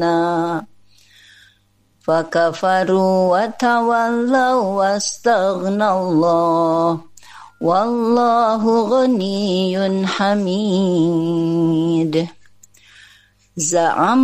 فكفروا وتولوا واستغنى الله والله غني حميد. زعم